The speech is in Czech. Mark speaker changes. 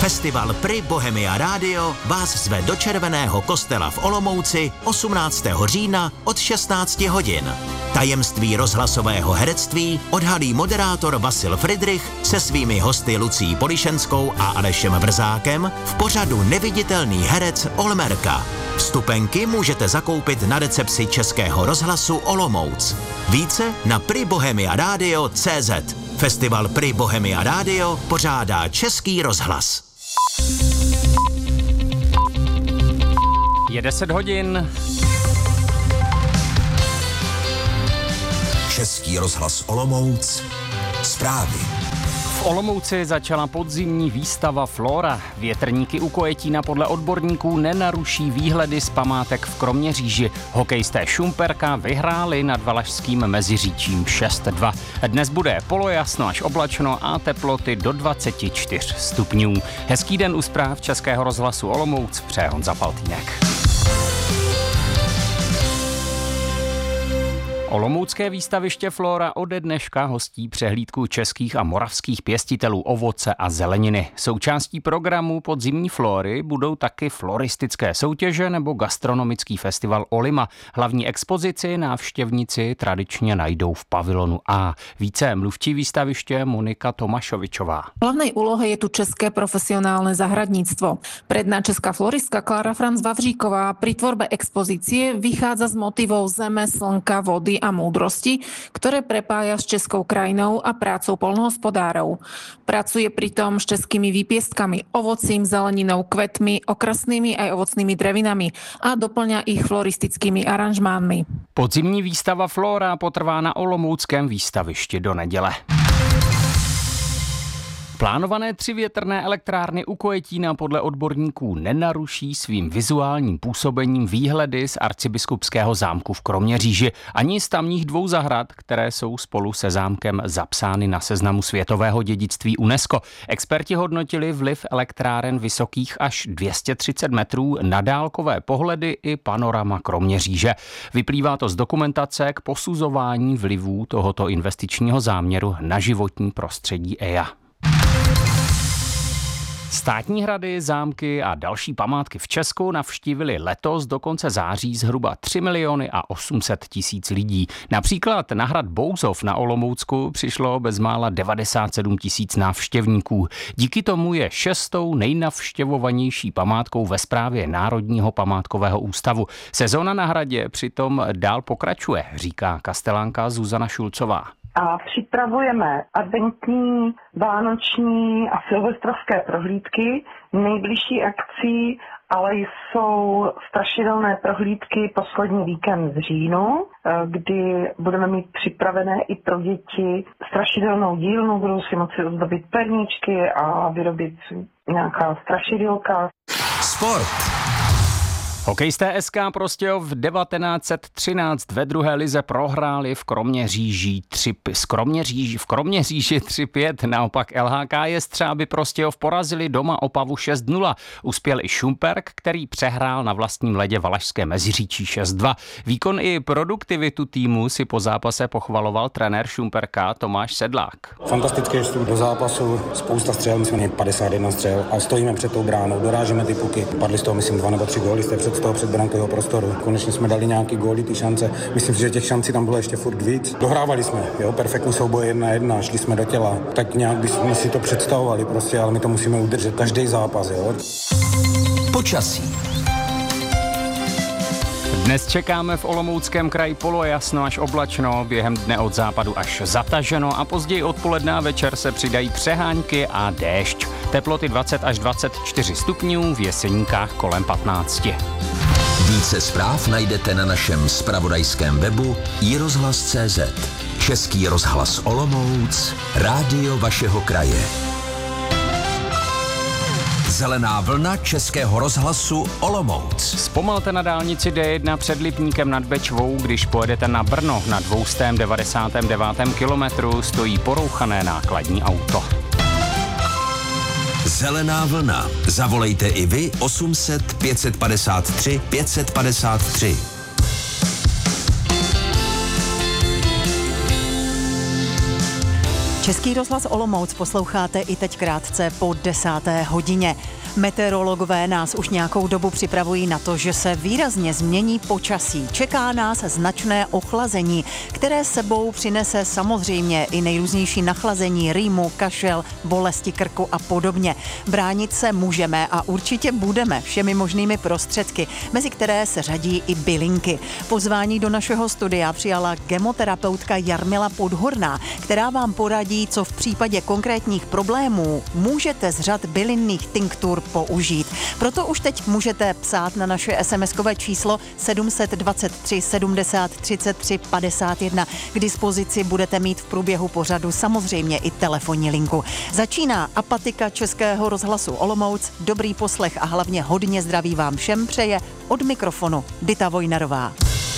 Speaker 1: Festival Pri Bohemia Radio vás zve do Červeného kostela v Olomouci 18. října od 16 hodin. Tajemství rozhlasového herectví odhalí moderátor Vasil Fridrich se svými hosty Lucí Polišenskou a Alešem Vrzákem v pořadu Neviditelný herec Olmerka. Vstupenky můžete zakoupit na recepci Českého rozhlasu Olomouc. Více na pribohemiaradio.cz. Festival Pri Bohemia Radio pořádá Český rozhlas.
Speaker 2: Je 10 hodin.
Speaker 3: Český rozhlas Olomouc. Zprávy.
Speaker 2: V Olomouci začala podzimní výstava Flora. Větrníky u Kojetína podle odborníků nenaruší výhledy z památek v Kroměříži. Hokejisté Šumperka vyhráli nad Valašským Meziříčím 6-2. Dnes bude polojasno až oblačno a teploty do 24 stupňů. Hezký den u zpráv Českého rozhlasu Olomouc, přeje Honza Faltýnek. Olomoucké výstaviště Flora ode dneška hostí přehlídku českých a moravských pěstitelů ovoce a zeleniny. Součástí programu podzimní Flory budou taky floristické soutěže nebo gastronomický festival Olima. Hlavní expozici návštěvníci tradičně najdou v pavilonu A. Více mluvčí výstaviště Monika Tomašovičová.
Speaker 4: V hlavnej úlohe je tu české profesionálne zahradníctvo. Predná česká floristka Klára Franz Vavříková pri tvorbe expozície vychádza z motivov zeme, slnka, vody a múdrosti, ktoré prepája s českou krajinou a prácou poľnohospodárov. Pracuje pritom s českými výpiestkami, ovocím, zeleninou, kvetmi, okrasnými aj ovocnými drevinami a doplňa ich floristickými aranžmánmi.
Speaker 2: Podzimní výstava Flora potrvá na olomouckém výstavišti do neděle. Plánované 3 větrné elektrárny u Kojetína podle odborníků nenaruší svým vizuálním působením výhledy z arcibiskupského zámku v Kroměříži ani z tamních 2 zahrad, které jsou spolu se zámkem zapsány na seznamu světového dědictví UNESCO. Experti hodnotili vliv elektráren vysokých až 230 metrů na dálkové pohledy i panorama Kroměříže. Vyplývá to z dokumentace k posuzování vlivů tohoto investičního záměru na životní prostředí EIA. Státní hrady, zámky a další památky v Česku navštívili letos do konce září zhruba 3 800 000 lidí. Například na hrad Bouzov na Olomoucku přišlo bezmála 97 000 návštěvníků. Díky tomu je 6. nejnavštěvovanější památkou ve správě Národního památkového ústavu. Sezóna na hradě přitom dál pokračuje, říká kastelánka Zuzana Šulcová.
Speaker 5: A připravujeme adventní, vánoční a silvestrovské prohlídky. Nejbližší akcí ale jsou strašidelné prohlídky poslední víkend v říjnu, kdy budeme mít připravené i pro děti strašidelnou dílnu, budou si moci ozdobit perníčky a vyrobit nějaká strašidelka.
Speaker 3: Sport.
Speaker 2: Hokejisté SK Prostějov v 1913 ve druhé lize prohráli v Kroměříži 3-5. Naopak LHK Jestřáby Prostějov porazili doma Opavu 6-0. Uspěl i Šumperk, který přehrál na vlastním ledě Valašské Meziříčí 6-2. Výkon i produktivitu týmu si po zápase pochvaloval trenér Šumperka Tomáš Sedlák.
Speaker 6: Fantastický vstup do zápasu, spousta střel, myslím, že 51 střel a stojíme před tou bránou, dorážíme ty puky. Padly z toho, myslím, 2 nebo 3 góly z toho předbrankového prostoru. Konečně jsme dali nějaký góly, ty šance. Myslím si, že těch šancí tam bylo ještě furt víc. Dohrávali jsme, perfektní souboj 1-1, šli jsme do těla. Tak nějak bychom si to představovali prostě, ale my to musíme udržet každý zápas,
Speaker 3: Počasí.
Speaker 2: Dnes čekáme v Olomouckém kraji polojasno až oblačno, během dne od západu až zataženo a později odpoledne a večer se přidají přehánky a déšť. Teploty 20 až 24 stupňů, v Jeseníkách kolem 15.
Speaker 3: Více zpráv najdete na našem zpravodajském webu iRozhlas.cz. Český rozhlas Olomouc, rádio vašeho kraje. Zelená vlna Českého rozhlasu Olomouc.
Speaker 2: Zpomalte na dálnici D1 před Lipníkem nad Bečvou, když pojedete na Brno. Na 299. kilometru stojí porouchané nákladní auto.
Speaker 3: Zelená vlna. Zavolejte i vy 800 553 553.
Speaker 7: Český rozhlas Olomouc posloucháte i teď krátce po 10. hodině. Meteorologové nás už nějakou dobu připravují na to, že se výrazně změní počasí. Čeká nás značné ochlazení, které sebou přinese samozřejmě i nejrůznější nachlazení, rýmu, kašel, bolesti krku a podobně. Bránit se můžeme a určitě budeme všemi možnými prostředky, mezi které se řadí i bylinky. Pozvání do našeho studia přijala gemoterapeutka Jarmila Podhorná, která vám poradí, co v případě konkrétních problémů můžete z řad bylinných tinktur použít. Proto už teď můžete psát na naše SMS-kové číslo 723 70 33 51. K dispozici budete mít v průběhu pořadu samozřejmě i telefonní linku. Začíná Apatika Českého rozhlasu Olomouc. Dobrý poslech a hlavně hodně zdraví vám všem přeje od mikrofonu Dita Vojnarová.